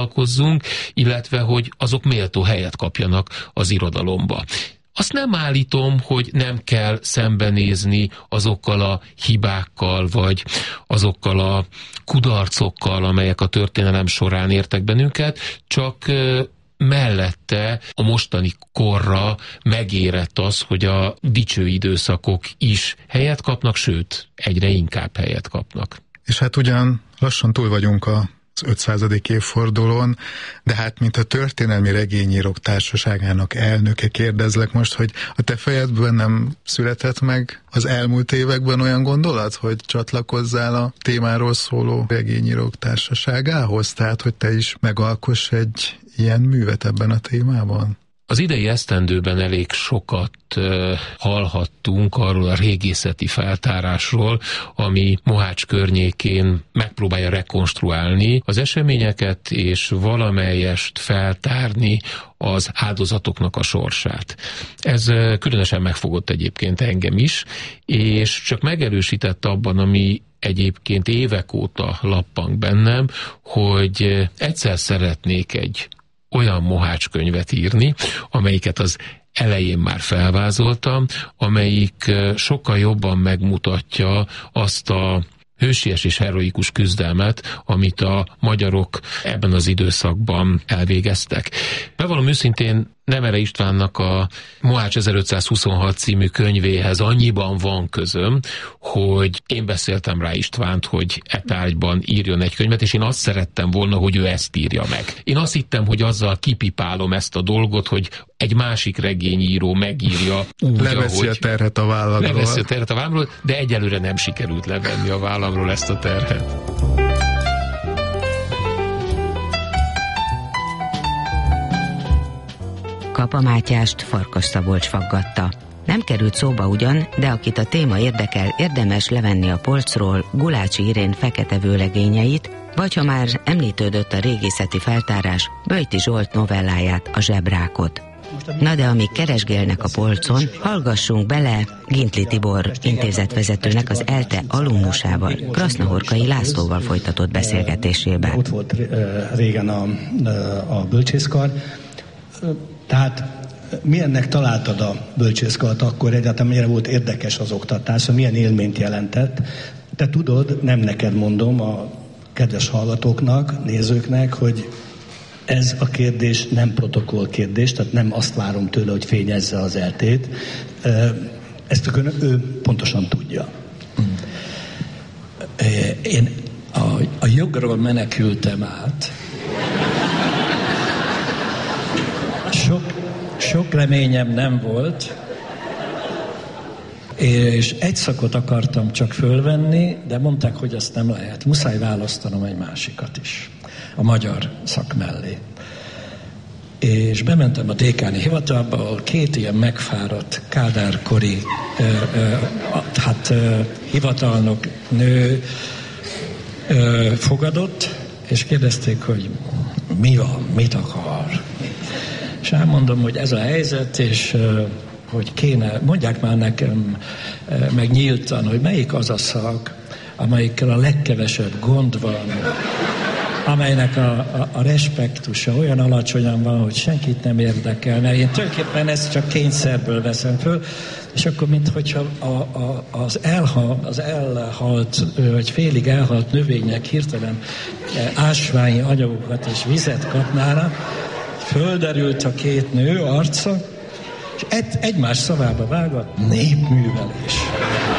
foglalkozzunk, illetve hogy azok méltó helyet kapjanak az irodalomba. Azt nem állítom, hogy nem kell szembenézni azokkal a hibákkal, vagy azokkal a kudarcokkal, amelyek a történelem során értek bennünket, csak mellette a mostani korra megérett az, hogy a dicső időszakok is helyet kapnak, sőt, egyre inkább helyet kapnak. És hát ugyan lassan túl vagyunk az 500. évfordulón, de hát mint a Történelmi Regényírók Társaságának elnöke kérdezlek most, hogy a te fejedben nem született meg az elmúlt években olyan gondolat, hogy csatlakozzál a témáról szóló Regényírók Társaságához? Tehát, hogy te is megalkoss egy ilyen művet ebben a témában? Az idei esztendőben elég sokat hallhattunk arról a régészeti feltárásról, ami Mohács környékén megpróbálja rekonstruálni az eseményeket, és valamelyest feltárni az áldozatoknak a sorsát. Ez különösen megfogott egyébként engem is, és csak megerősített abban, ami egyébként évek óta lappang bennem, hogy egyszer szeretnék egy olyan Mohács könyvet írni, amelyiket az elején már felvázoltam, amelyik sokkal jobban megmutatja azt a hősies és heroikus küzdelmet, amit a magyarok ebben az időszakban elvégeztek. Bevallom őszintén, Nemere Istvánnak a Mohács 1526 című könyvéhez annyiban van közöm, hogy én beszéltem rá Istvánt, hogy e tárgyban írjon egy könyvet, és én azt szerettem volna, hogy ő ezt írja meg. Én azt hittem, hogy azzal kipipálom ezt a dolgot, hogy egy másik regényíró megírja úgy, leveszi a terhet a vállamról. Leveszi a terhet a vállamról, de egyelőre nem sikerült levenni a vállamról ezt a terhet. Kapa Mátyást Farkas Szabolcs faggatta. Nem került szóba ugyan, de akit a téma érdekel, érdemes levenni a polcról Gulácsi Irén fekete vőlegényeit, vagy ha már említődött a régészeti feltárás, Böjti Zsolt novelláját, a Zsebrákot. Na de amíg keresgélnek a polcon, hallgassunk bele Gintli Tibor intézetvezetőnek az ELTE alumnusával, Krasznahorkai Lászlóval folytatott beszélgetésébe. Ott volt régen a bölcsészkar. Tehát milyennek találtad a bölcsészkart akkor, egyáltalán mennyire volt érdekes az oktatás, milyen élményt jelentett? Te tudod, nem neked mondom, a kedves hallgatóknak, nézőknek, hogy ez a kérdés nem protokoll kérdés, tehát nem azt várom tőle, hogy fényezze az eltét. Ezt ő pontosan tudja. Én a jogról menekültem át. Sok reményem nem volt, és egy szakot akartam csak fölvenni, de mondták, hogy ezt nem lehet. Muszáj választanom egy másikat is, a magyar szak mellé. És bementem a dékáni hivatalba, ahol két ilyen megfáradt kádárkori hivatalnok nő fogadott, és kérdezték, hogy mi van, mit akar. És elmondom, hogy ez a helyzet, és hogy kéne, mondják már nekem meg nyíltan, hogy melyik az a szak, amelyikkel a legkevesebb gond van, amelynek a respektusa olyan alacsonyan van, hogy senkit nem érdekelne. Én tulajdonképpen ezt csak kényszerből veszem föl, és akkor minthogyha az elhalt, vagy félig elhalt növények hirtelen ásványi anyagokat és vizet kapnának, földerült a két nő arca, és egymás szavába vágott, népművelés.